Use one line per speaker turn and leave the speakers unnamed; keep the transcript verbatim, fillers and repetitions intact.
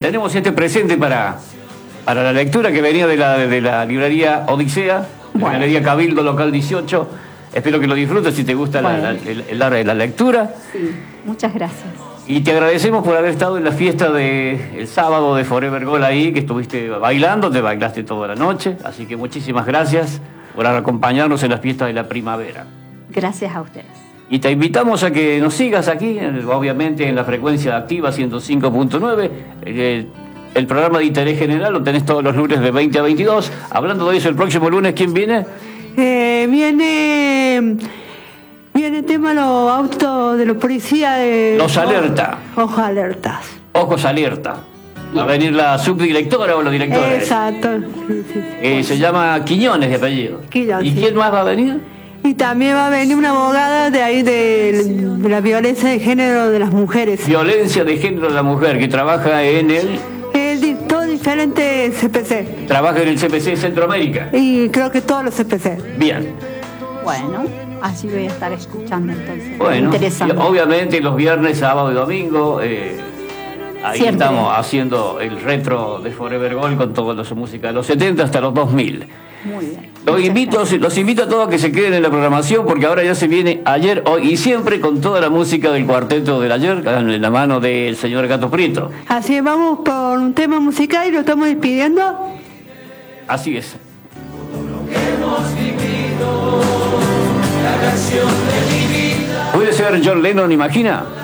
tenemos este presente para, para la lectura que venía de la, de la librería Odisea, de bueno. la librería Cabildo Local dieciocho. Espero que lo disfrutes si te gusta bueno. la, la, el, el área de la lectura.
Sí, muchas gracias.
Y te agradecemos por haber estado en la fiesta del sábado de Forever Gold ahí, que estuviste bailando, te bailaste toda la noche. Así que muchísimas gracias por acompañarnos en las fiestas de la primavera.
Gracias a ustedes.
Y te invitamos a que nos sigas aquí, obviamente en la frecuencia activa ciento cinco punto nueve. El, el programa de interés general lo tenés todos los lunes de veinte a veintidós. Hablando de eso, el próximo lunes, ¿quién viene?
Eh, viene... Viene el tema de los autos de los policías de...
Los alerta.
Ojos alertas.
Ojos alerta. Va a venir la subdirectora o los directores.
Exacto. Sí, sí, sí.
Eh, se llama Quiñones de apellido.
Quiñones,
¿Y
sí.
quién más va a venir?
Y también va a venir una abogada de ahí de, de la violencia de género de las mujeres.
Violencia de género de la mujer, que trabaja en el...
el todo diferente C P C.
Trabaja en el C P C Centroamérica.
Y creo que todos los C P C.
Bien.
Bueno, así voy a estar escuchando entonces.
Bueno,
interesante.
Obviamente los viernes, sábado y domingo, eh, ahí
Siempre.
estamos haciendo el retro de Forever Gold con toda la música de los setenta hasta los dos mil.
Muy bien.
Los invito, los invito a todos a que se queden en la programación porque ahora ya se viene ayer, hoy y siempre con toda la música del cuarteto del ayer, en la mano del señor Gato Prieto.
Así es, vamos por un tema musical y lo estamos despidiendo.
Así es. ¿Puede ser John Lennon, imagina?